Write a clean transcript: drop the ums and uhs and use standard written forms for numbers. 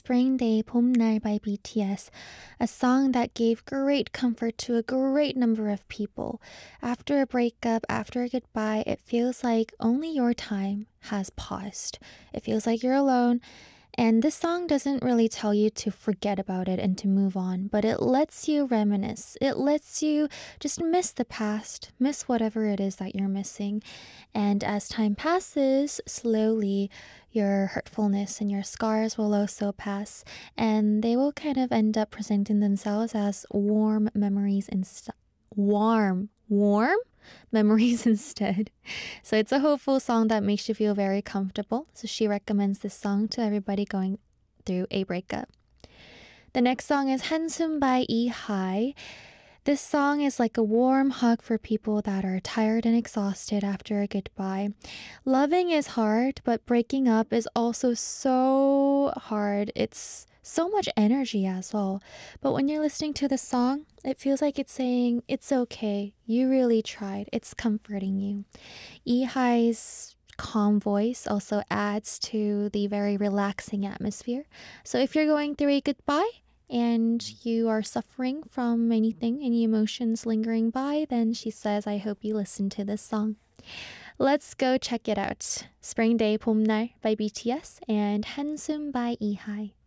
Spring Day 봄날 by BTS, a song that gave great comfort to a great number of people. After a breakup, after a goodbye, it feels like only your time has paused. It feels like you're alone. And this song doesn't really tell you to forget about it and to move on, but it lets you reminisce. It lets you just miss the past, miss whatever it is that you're missing. And as time passes, slowly your hurtfulness and your scars will also pass, and they will kind of end up presenting themselves as warm memories instead. Warm memories instead. So it's a hopeful song that makes you feel very comfortable. So she recommends this song to everybody going through a breakup. The next song is Handsome by Ihai. This song is like a warm hug for people that are tired and exhausted after a goodbye. Loving is hard, but breaking up is also so hard. It's so much energy as well. But when you're listening to the song, it feels like it's saying, it's okay. You really tried. It's comforting you. Ihai's calm voice also adds to the very relaxing atmosphere. So if you're going through a goodbye, and you are suffering from anything, any emotions lingering by, then she says, I hope you listen to this song. Let's go check it out. Spring Day 봄날 by BTS and Handsome by Ihai.